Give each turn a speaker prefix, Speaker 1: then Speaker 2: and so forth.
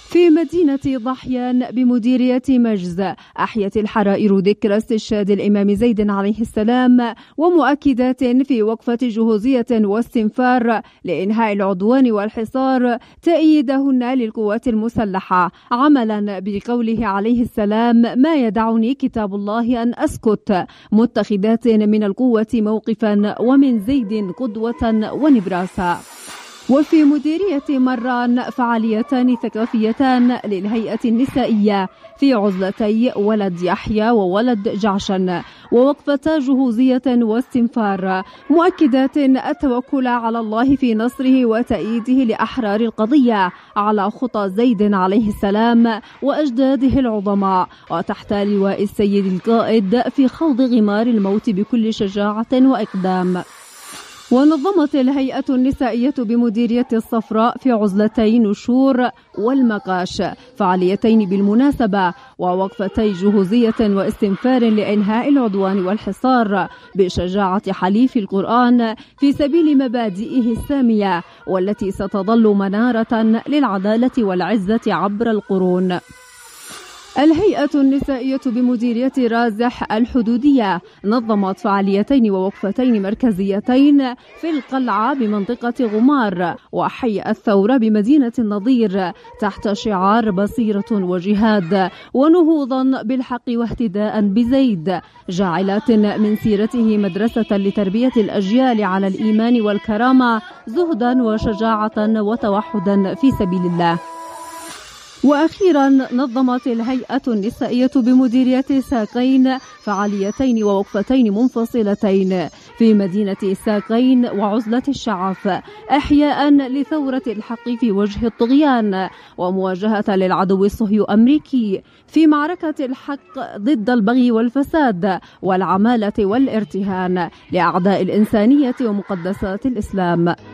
Speaker 1: في مدينة ضحيان بمديرية مجز أحيت الحرائر ذكرى استشهاد الإمام زيد عليه السلام ومؤكدات في وقفة جهوزية واستنفار لإنهاء العدوان والحصار تأييدهن للقوات المسلحة عملا بقوله عليه السلام: ما يدعني كتاب الله أن أسكت، متخذات من القوة موقفا ومن زيد قدوة ونبراسا. وفي مديرية مران فعاليتان ثقافيتان للهيئة النسائية في عزلتي ولد يحيى وولد جعشن، ووقفتا جهوزية واستنفار مؤكدات التوكل على الله في نصره وتأييده لأحرار القضية على خطى زيد عليه السلام وأجداده العظماء، وتحت لواء السيد القائد في خوض غمار الموت بكل شجاعة وإقدام. ونظمت الهيئة النسائية بمديرية الصفراء في عزلتي نشور والمقاش فعاليتين بالمناسبة ووقفتي جهوزية واستنفار لإنهاء العدوان والحصار بشجاعة حليف القرآن في سبيل مبادئه السامية والتي ستظل منارة للعدالة والعزة عبر القرون. الهيئة النسائية بمديرية رازح الحدودية نظمت فعاليتين ووقفتين مركزيتين في القلعة بمنطقة غمار وحي الثورة بمدينة النظير تحت شعار بصيرة وجهاد ونهوضا بالحق واهتداء بزيد، جاعلات من سيرته مدرسة لتربية الأجيال على الإيمان والكرامة، زهدا وشجاعة وتوحدا في سبيل الله. وأخيرا نظمت الهيئة النسائية بمديرية ساقين فعاليتين ووقفتين منفصلتين في مدينة ساقين وعزلة الشعف إحياء لثورة الحق في وجه الطغيان ومواجهة للعدو الصهيوني الأمريكي في معركة الحق ضد البغي والفساد والعمالة والارتهان لأعداء الإنسانية ومقدسات الإسلام.